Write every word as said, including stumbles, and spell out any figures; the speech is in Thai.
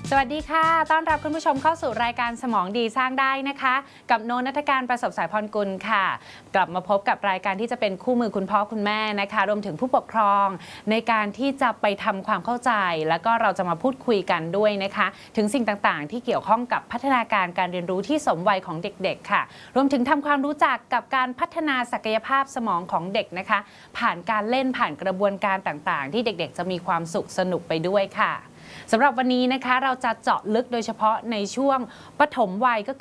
สวัสดีค่ะต้อนรับคุณผู้ชมเข้าสู่รายการสมองดีสร้างได้นะคะกับโนนัฐการประสบสายพรกุลค่ะกลับมาพบกับรายการที่จะเป็นคู่มือคุณพ่อคุณแม่นะคะรวมถึงผู้ปกครองในการที่จะไปทำความเข้าใจแล้วก็เราจะมาพูดคุยกันด้วยนะคะถึงสิ่งต่างๆที่เกี่ยวข้องกับพัฒนาการการเรียนรู้ที่สมวัยของเด็กๆค่ะรวมถึงทำความรู้จักกับการพัฒนาศักยภาพสมองของเด็กนะคะผ่านการเล่นผ่านกระบวนการต่างๆที่เด็กๆจะมีความสุขสนุกไปด้วยค่ะสำหรับวันนี้นะคะเราจะเจาะลึกโดยเฉพาะในช่วงปฐมวัยก็